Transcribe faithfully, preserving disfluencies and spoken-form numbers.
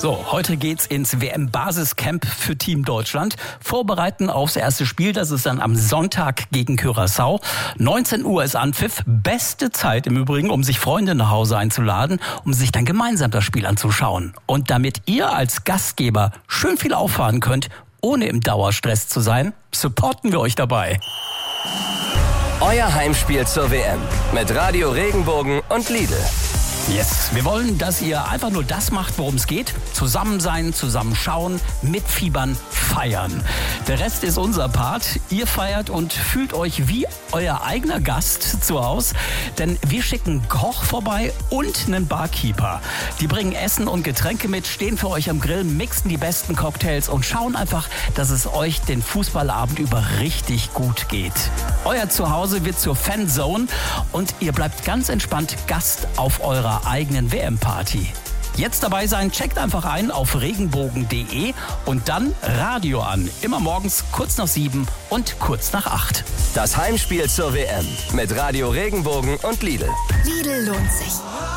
So, heute geht's ins W M-Basiscamp für Team Deutschland. Vorbereiten aufs erste Spiel, das ist dann am Sonntag gegen Curaçao. neunzehn Uhr ist Anpfiff. Beste Zeit im Übrigen, um sich Freunde nach Hause einzuladen, um sich dann gemeinsam das Spiel anzuschauen. Und damit ihr als Gastgeber schön viel auffahren könnt, ohne im Dauerstress zu sein, supporten wir euch dabei. Euer Heimspiel zur W M mit Radio Regenbogen und Lidl. Yes, wir wollen, dass ihr einfach nur das macht, worum es geht. Zusammen sein, zusammen schauen, mitfiebern, feiern. Der Rest ist unser Part. Ihr feiert und fühlt euch wie euer eigener Gast zu Hause. Denn wir schicken Koch vorbei und einen Barkeeper. Die bringen Essen und Getränke mit, stehen für euch am Grill, mixen die besten Cocktails und schauen einfach, dass es euch den Fußballabend über richtig gut geht. Euer Zuhause wird zur Fanzone und ihr bleibt ganz entspannt Gast auf eurer eigenen W M-Party. Jetzt dabei sein, checkt einfach ein auf regenbogen punkt de und dann Radio an. Immer morgens kurz nach sieben und kurz nach acht. Das Heimspiel zur W M mit Radio Regenbogen und Lidl. Lidl lohnt sich.